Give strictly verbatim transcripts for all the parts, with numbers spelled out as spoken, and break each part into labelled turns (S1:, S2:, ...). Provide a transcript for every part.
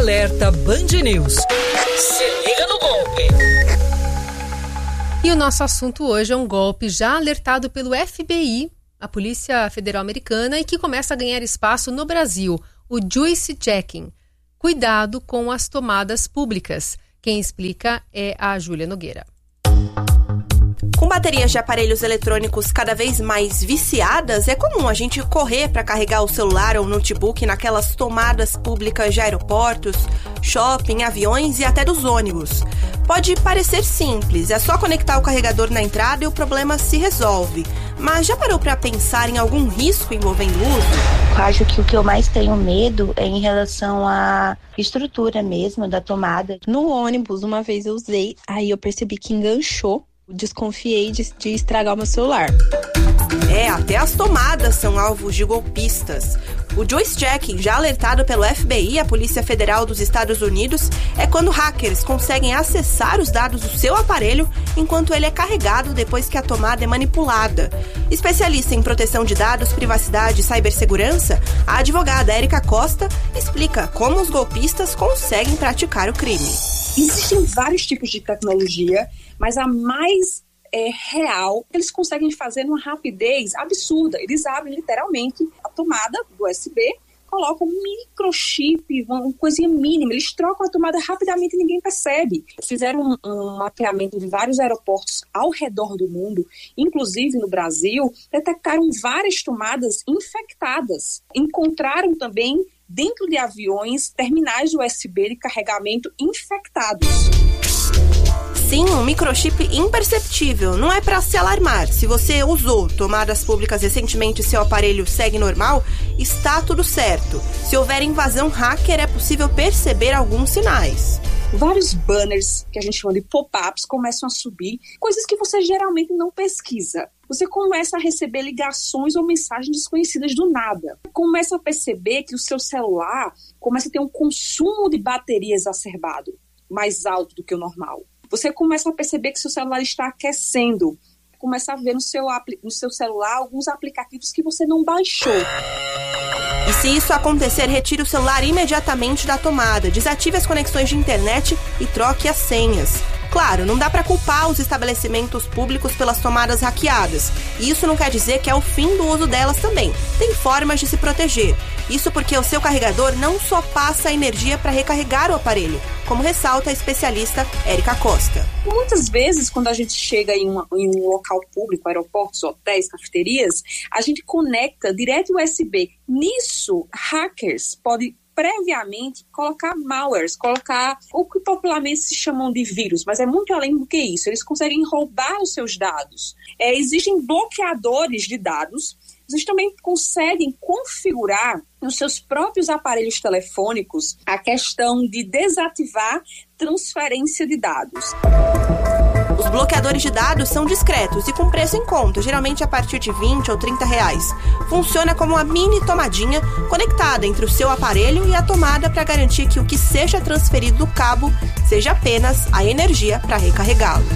S1: Alerta Band News. Se liga no golpe.
S2: E o nosso assunto hoje é um golpe já alertado pelo F B I, a Polícia Federal Americana, e que começa a ganhar espaço no Brasil, o juice jacking. Cuidado com as tomadas públicas. Quem explica é a Júlia Nogueira.
S3: Com baterias de aparelhos eletrônicos cada vez mais viciadas, é comum a gente correr para carregar o celular ou notebook naquelas tomadas públicas de aeroportos, shopping, aviões e até dos ônibus. Pode parecer simples, é só conectar o carregador na entrada e o problema se resolve. Mas já parou para pensar em algum risco envolvendo o uso?
S4: Eu acho que o que eu mais tenho medo é em relação à estrutura mesmo da tomada.
S5: No ônibus, uma vez eu usei, aí eu percebi que enganchou. Desconfiei de, de estragar o meu celular.
S3: É, até as tomadas são alvos de golpistas. O juice jacking, já alertado pelo F B I, a Polícia Federal dos Estados Unidos, é quando hackers conseguem acessar os dados do seu aparelho enquanto ele é carregado depois que a tomada é manipulada. Especialista em proteção de dados, privacidade e cibersegurança, a advogada Érica Costa explica como os golpistas conseguem praticar o crime.
S6: Existem vários tipos de tecnologia, mas a mais é, real, eles conseguem fazer numa rapidez absurda. Eles abrem literalmente a tomada do U S B, colocam um microchip, uma coisinha mínima, eles trocam a tomada rapidamente e ninguém percebe. Fizeram um, um mapeamento de vários aeroportos ao redor do mundo, inclusive no Brasil, detectaram várias tomadas infectadas. Encontraram também, dentro de aviões, terminais de U S B de carregamento infectados.
S3: Sim, um microchip imperceptível. Não é para se alarmar. Se você usou tomadas públicas recentemente e seu aparelho segue normal, está tudo certo. Se houver invasão hacker, é possível perceber alguns sinais.
S6: Vários banners, que a gente chama de pop-ups, começam a subir, coisas que você geralmente não pesquisa. Você começa a receber ligações ou mensagens desconhecidas do nada. Começa a perceber que o seu celular começa a ter um consumo de bateria exacerbado, mais alto do que o normal. Você começa a perceber que seu celular está aquecendo. Começa a ver no seu, no seu celular alguns aplicativos que você não baixou.
S3: E se isso acontecer, retire o celular imediatamente da tomada, desative as conexões de internet e troque as senhas. Claro, não dá para culpar os estabelecimentos públicos pelas tomadas hackeadas. E isso não quer dizer que é o fim do uso delas também. Tem formas de se proteger. Isso porque o seu carregador não só passa a energia para recarregar o aparelho, como ressalta a especialista Érica Costa.
S6: Muitas vezes, quando a gente chega em, uma, em um local público, aeroportos, hotéis, cafeterias, a gente conecta direto o U S B. Nisso, hackers podem previamente colocar malwares, colocar o que popularmente se chamam de vírus, mas é muito além do que isso. Eles conseguem roubar os seus dados. É, existem bloqueadores de dados. Vocês também conseguem configurar nos seus próprios aparelhos telefônicos a questão de desativar transferência de dados.
S3: Os bloqueadores de dados são discretos e com preço em conta, geralmente a partir de vinte ou trinta reais. Funciona como uma mini tomadinha conectada entre o seu aparelho e a tomada para garantir que o que seja transferido do cabo seja apenas a energia para recarregá-lo.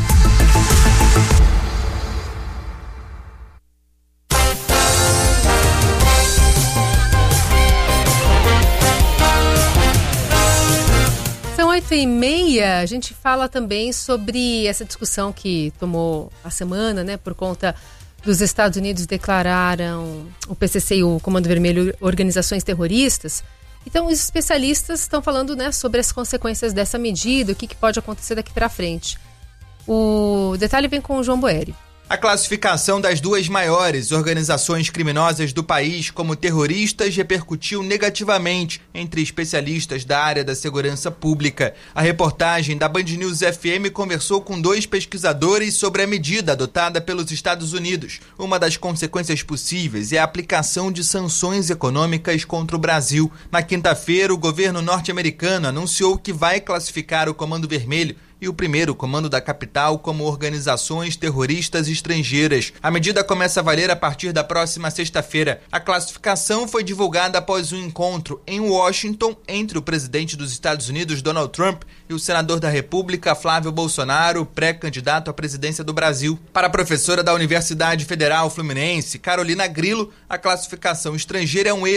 S2: oito e meia, a gente fala também sobre essa discussão que tomou a semana, né, por conta dos Estados Unidos declararam o P C C e o Comando Vermelho organizações terroristas. Então, os especialistas estão falando, né, sobre as consequências dessa medida, o que, que pode acontecer daqui para frente. O detalhe vem com o João Boeri.
S7: A classificação das duas maiores organizações criminosas do país como terroristas repercutiu negativamente entre especialistas da área da segurança pública. A reportagem da Band News F M conversou com dois pesquisadores sobre a medida adotada pelos Estados Unidos. Uma das consequências possíveis é a aplicação de sanções econômicas contra o Brasil. Na quinta-feira, o governo norte-americano anunciou que vai classificar o Comando Vermelho e o primeiro comando da capital como organizações terroristas estrangeiras. A medida começa a valer a partir da próxima sexta-feira. A classificação foi divulgada após um encontro em Washington entre o presidente dos Estados Unidos, Donald Trump, e o senador da República, Flávio Bolsonaro, pré-candidato à presidência do Brasil. Para a professora da Universidade Federal Fluminense, Carolina Grilo, a classificação estrangeira é um erro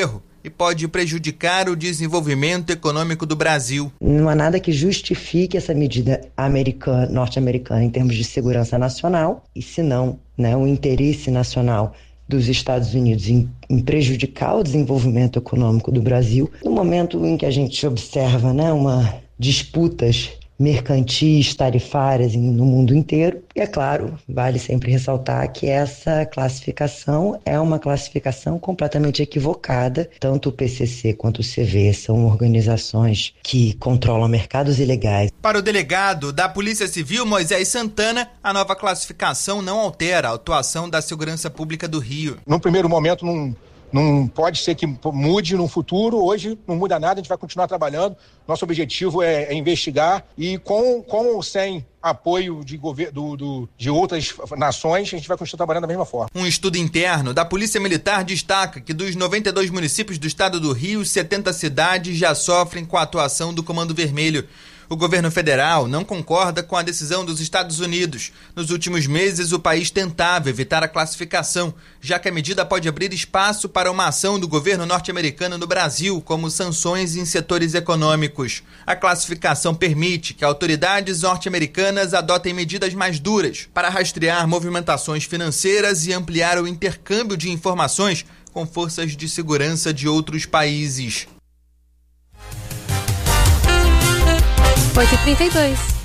S7: e pode prejudicar o desenvolvimento econômico do Brasil.
S8: Não há nada que justifique essa medida americana, norte-americana em termos de segurança nacional, e se não, né, o interesse nacional dos Estados Unidos em, em prejudicar o desenvolvimento econômico do Brasil, no momento em que a gente observa, né, uma disputas mercantis, tarifárias no mundo inteiro. E é claro, vale sempre ressaltar que essa classificação é uma classificação completamente equivocada. Tanto o P C C quanto o C V são organizações que controlam mercados ilegais.
S7: Para o delegado da Polícia Civil, Moisés Santana, a nova classificação não altera a atuação da Segurança Pública do Rio.
S9: No primeiro momento, não... Não pode ser que mude no futuro, hoje não muda nada, a gente vai continuar trabalhando. Nosso objetivo é, é investigar e com, com ou sem apoio de, governo, do, do, de outras nações, a gente vai continuar trabalhando da mesma forma.
S7: Um estudo interno da Polícia Militar destaca que dos noventa e dois municípios do estado do Rio, setenta cidades já sofrem com a atuação do Comando Vermelho. O governo federal não concorda com a decisão dos Estados Unidos. Nos últimos meses, o país tentava evitar a classificação, já que a medida pode abrir espaço para uma ação do governo norte-americano no Brasil, como sanções em setores econômicos. A classificação permite que autoridades norte-americanas adotem medidas mais duras para rastrear movimentações financeiras e ampliar o intercâmbio de informações com forças de segurança de outros países.
S2: oito e trinta e dois.